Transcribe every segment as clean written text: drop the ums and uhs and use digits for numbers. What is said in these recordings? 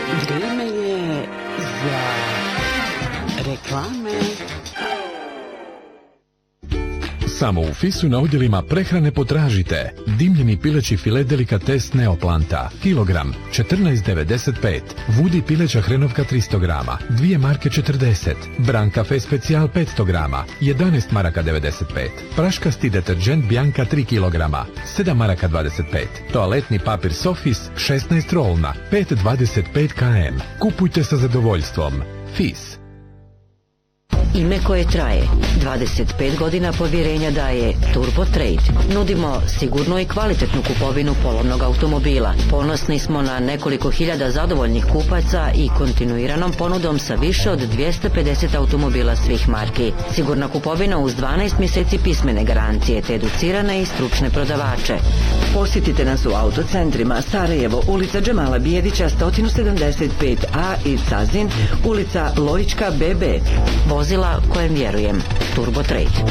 Vrijeme je za reklame. Samo u Fisu na odjelima prehrane potražite dimljeni pileći file delikates Neoplanta, kilogram 14,95, Vudi pileća hrenovka 300 grama, 2 marke 40, Brancafe specijal 500 grama, 11 maraka 95, praškasti deterđent Bianca 3 kilograma, 7 maraka 25, toaletni papir Sofis 16 rolna, 5,25 km. Kupujte sa zadovoljstvom. Fis. Ime koje traje. 25 godina povjerenja daje Turbo Trade. Nudimo sigurnu i kvalitetnu kupovinu polovnog automobila. Ponosni smo na nekoliko hiljada zadovoljnih kupaca i kontinuiranom ponudom sa više od 250 automobila svih marki. Sigurna kupovina uz 12 mjeseci pismene garancije te educirane i stručne prodavače. Posjetite nas u autocentrima Sarajevo, ulica Džemala Bijedića 175A i Cazin, ulica Lojička BB. Vozila kojem vjerujem. Turbo Trade.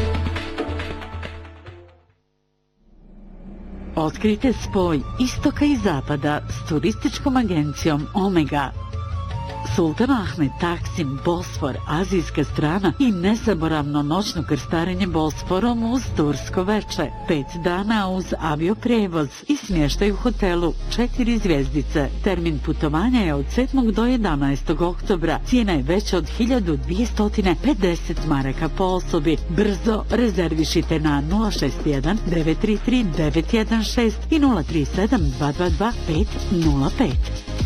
Otkrite spoj istoka i zapada s turističkom agencijom Omega. Sultan Ahmed, Taksim, Bosfor, azijska strana i nezaboravno noćno krstarenje Bosforom uz tursko veče. 5 dana uz avioprevoz i smještaj u hotelu 4 zvjezdice. Termin putovanja je od 7. do 11. oktobra. Cijena je veća od 1250 maraka po osobi. Brzo rezervišite na 061 933 916 i 037 222 505.